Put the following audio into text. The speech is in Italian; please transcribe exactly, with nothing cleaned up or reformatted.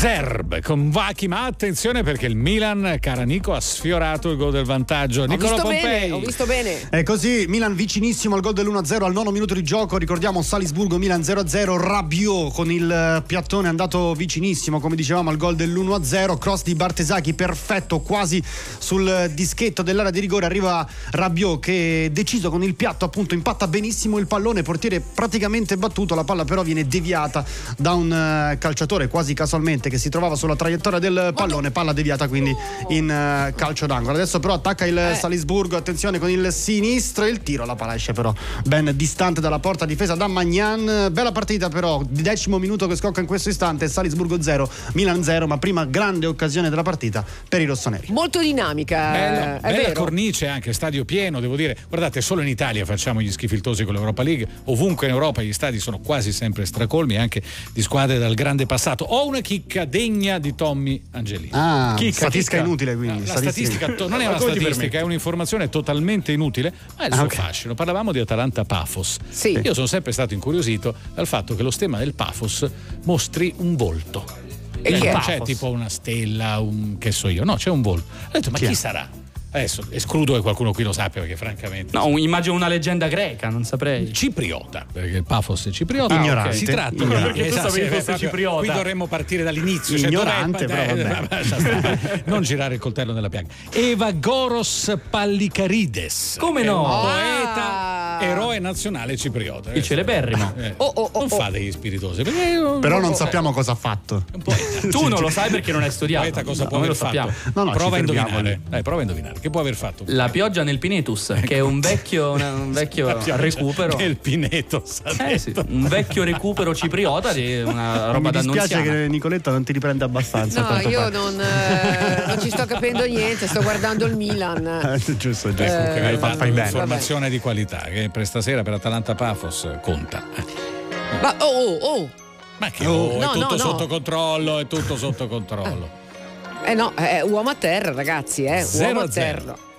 Zerb con Vachi, ma attenzione perché il Milan, cara Nico, ha sfiorato il gol del vantaggio. Nicolò Pompei. Bene, ho visto bene. È così, Milan vicinissimo al gol dell'uno a zero al nono minuto di gioco. Ricordiamo Salisburgo Milan zero a zero. Rabiot con il piattone è andato vicinissimo, come dicevamo, al gol dell'uno a zero. Cross di Bartesaghi perfetto, quasi sul dischetto dell'area di rigore. Arriva Rabiot che deciso con il piatto, appunto, impatta benissimo il pallone, portiere praticamente battuto, la palla però viene deviata da un calciatore quasi casualmente che si trovava sulla traiettoria del pallone, palla deviata quindi in calcio d'angolo. Adesso però attacca il eh. Salisburgo, attenzione con il sinistro, il tiro, la palla esce però ben distante dalla porta, difesa da Magnan. Bella partita però, decimo minuto che scocca in questo istante, Salisburgo zero Milan zero, ma prima grande occasione della partita per i rossoneri. Molto dinamica, bella, è bella vero. Cornice, anche stadio pieno, devo dire. Guardate, solo in Italia facciamo gli schifiltosi con l'Europa League, ovunque in Europa gli stadi sono quasi sempre stracolmi, anche di squadre dal grande passato. Ho una chicca degna di Tommy Angelini. Ah, chicca, statistica chicca. inutile quindi. No, la statistica to- non è una statistica, è un'informazione totalmente inutile, ma è il ah, suo okay. fascino. Parlavamo di Atalanta Pafos. Sì. Io sono sempre stato incuriosito dal fatto che lo stemma del Pafos mostri un volto. E non che è? c'è tipo una stella, un che so io, no, c'è un volto. Ho detto, ma chi, chi è? sarà? Adesso escludo che qualcuno qui lo sappia, perché francamente. No, immagino una leggenda greca, non saprei. Cipriota, perché il Pafos è cipriota. Ah, ignorante. Okay. Si tratta Ignorante. Perché tu sapevi fosse proprio, cipriota. Qui dovremmo partire dall'inizio. Ignorante, cioè, però vabbè. Non girare il coltello nella piaga. Evagoros Pallikarides. Come è no? un Ah. poeta, eroe nazionale cipriota. Il celeberrimo. Eh, Oh, oh, oh, non oh. fate gli spiritosi. Perché io- Però non oh, sappiamo cosa ha fatto. un poeta. Tu non lo sai perché non hai studiato. Poeta cosa No, può noi aver lo sappiamo. fatto? No, no, prova a ci fermiamo indovinare. lì. Dai, prova a indovinare. Che può aver fatto? La pioggia nel Pinetus, che è un vecchio, una- un vecchio La pioggia recupero. Del Pineto. Eh sì, un vecchio recupero cipriota di una roba Mi da dispiace annunziana. che Nicoletta non ti riprende abbastanza. a No, quanto io pare. non, eh, non ci sto capendo niente, sto guardando il Milan. Eh, giusto, giusto. Ecco, che Eh, mi fa- fanno fai bene. un'informazione di qualità che per stasera per Atalanta Pafos conta. Ma oh, oh, oh. Ma che Oh, oh, no, è tutto no, sotto no. controllo, è tutto sotto controllo. Eh no, è uomo a terra, ragazzi, eh, zero uomo a a zero. terra.